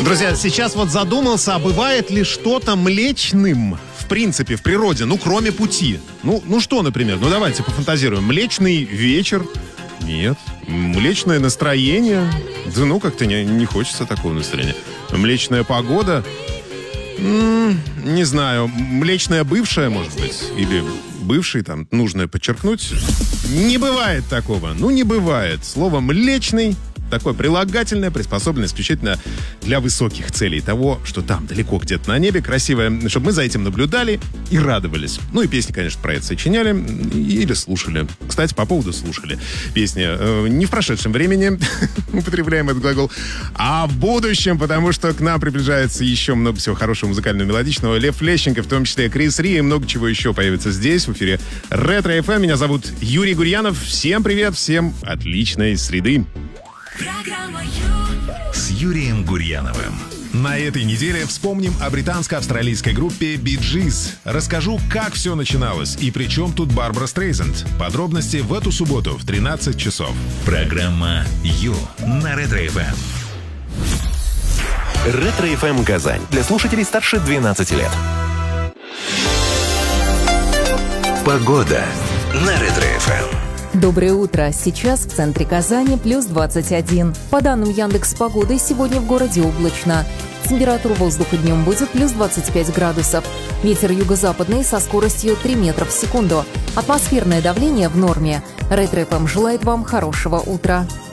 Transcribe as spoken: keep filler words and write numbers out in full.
Друзья, сейчас вот задумался, а бывает ли что-то млечным в принципе в природе, ну, кроме пути? Ну, ну что, например? Ну, давайте пофантазируем. Млечный вечер? Нет. Млечное настроение? Да ну, как-то не, не хочется такого настроения. Млечная погода? М-м, не знаю. Млечная бывшая, может быть? Или бывший, там, нужно подчеркнуть? Не бывает такого. Ну, не бывает. Слово «млечный» такое прилагательное, приспособленное исключительно для высоких целей. Того, что там, далеко где-то на небе, красивое, чтобы мы за этим наблюдали и радовались. Ну и песни, конечно, про это сочиняли или слушали. Кстати, по поводу слушали. Песни э, не в прошедшем времени, употребляем этот глагол, а в будущем, потому что к нам приближается еще много всего хорошего музыкального, мелодичного. Лев Лещенко, в том числе Крис Ри и много чего еще появится здесь, в эфире Ретро эф эм. Меня зовут Юрий Гурьянов. Всем привет, всем отличной среды. Программа Ю с Юрием Гурьяновым. На этой неделе вспомним о британско-австралийской группе Bee Gees. Расскажу, как все начиналось и при чем тут Барбара Стрейзанд. Подробности в эту субботу в тринадцать часов. Программа Ю на Ретро эф эм. Ретро эф эм Казань. Для слушателей старше двенадцати лет. Погода на Ретро эф эм. Доброе утро. Сейчас в центре Казани плюс двадцать один. По данным Яндекс.Погоды, сегодня в городе облачно. Температура воздуха днем будет плюс двадцать пять градусов. Ветер юго-западный со скоростью три метра в секунду. Атмосферное давление в норме. Ретро эф эм желает вам хорошего утра.